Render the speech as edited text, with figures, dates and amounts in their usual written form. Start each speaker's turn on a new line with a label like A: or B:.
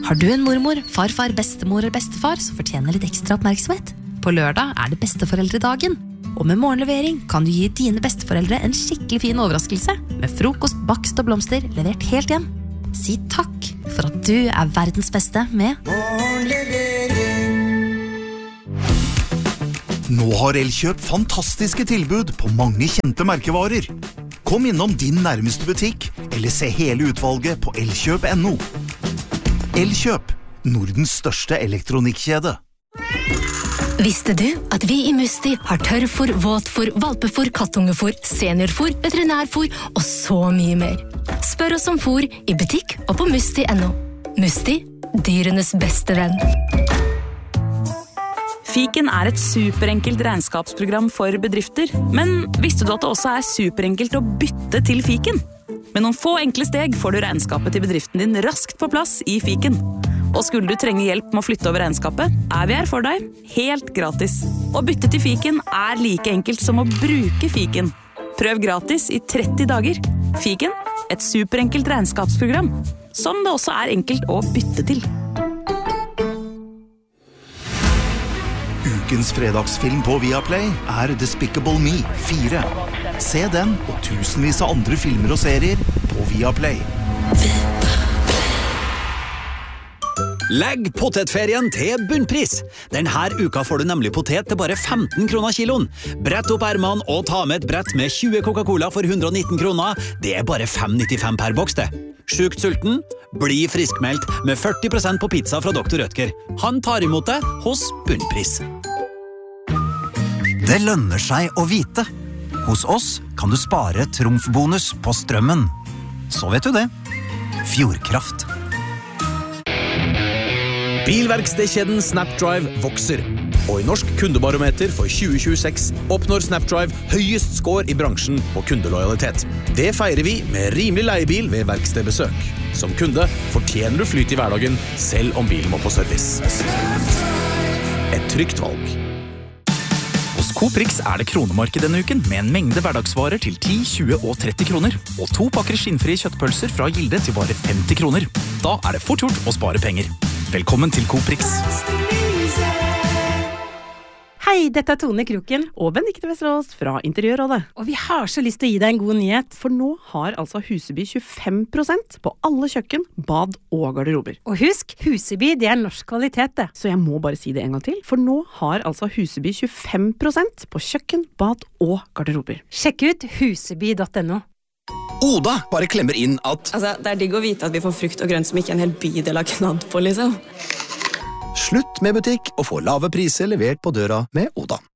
A: Har du en mormor, farfar, bestemor eller bestefar som fortjener litt ekstra oppmerksomhet? På lørdag det besteforeldredagen. Og med morgenlevering kan du gi dine besteforeldre en skikkelig fin overraskelse med frokost, bakst og blomster levert helt hjem. Si takk for at du verdens beste med morgenlevering.
B: Nå har Elkjøp fantastiske tilbud på mange kjente merkevarer. Kom innom din nærmeste butikk, eller se hele utvalget på elkjøp.no. Elkjøp, Nordens største elektronikkjede.
C: Visste du at vi i Musti har tørrfôr, våtfôr, valpefôr, kattungefôr, seniorfôr, veterinærfôr og så mye mer? Spør oss om fôr i butikk og på musti.no. Musti, dyrenes beste venn.
D: Fiken et superenkelt regnskapsprogram for bedrifter, men visste du at det også superenkelt å bytte til Fiken? Med noen få enkle steg får du regnskapet til bedriften din raskt på plass i Fiken. Og skulle du trenge hjelp med å flytte over regnskapet, vi her for deg, helt gratis. Å bytte til Fiken like enkelt som å bruke Fiken. Prøv gratis i 30 dager. Fiken, et superenkelt regnskapsprogram, som det også enkelt å bytte til.
B: Ukens fredagsfilm på Viaplay Despicable Me 4. Se den og tusenvis av andre filmer og serier på Viaplay.
E: Legg potetferien til bunnpris. Denne uka får du nemlig potet til bare 15 kroner kiloen. Brett opp ermene og ta med et brett med 20 Coca-Cola for 119 kroner. Det bare 5,95 per boks det. Sjukt sulten? Bli friskmeldt med 40% på pizza fra Dr. Rødtger. Han tar imot deg hos bunnpris.
F: Det lønner seg å vite. Hos oss kan du spare trumfbonus på strømmen. Så vet du det. Fjordkraft.
G: Bilverkstedkjeden Snapdrive vokser, og i Norsk kundebarometer for 2026 oppnår Snapdrive høyest score i bransjen på kundelojalitet. Det feirer vi med rimelig leiebil ved verkstedbesøk. Som kunde fortjener du flyt i hverdagen, selv om bilen må på service. Et trygt valg.
H: Hos Coprix det kronemarked denne uken med en mengde hverdagsvarer til 10, 20 og 30 kroner, og 2 pakker skinnfrie kjøttpølser fra Gilde til bare 50 kroner. Da det fort gjort å spare penger. Velkommen til Coprix.
I: Hei, dette Tone Kroken og Benedikte Vesterås fra Interiørrådet. Og vi har så lyst til å gi deg en god nyhet, for nå har altså Huseby 25% på alle kjøkken, bad og garderober. Og husk, Huseby det norsk kvalitet det. Så jeg må bare si det en gang til, for nå har altså Huseby 25% på kjøkken, bad og garderober. Sjekk ut huseby.no.
J: Oda bare klemmer inn at
K: det digg å vite at vi får frukt og grønt som ikke en hel bydel har knadd på, liksom.
J: Slutt med butikk og få lave priser levert på døra med Oda.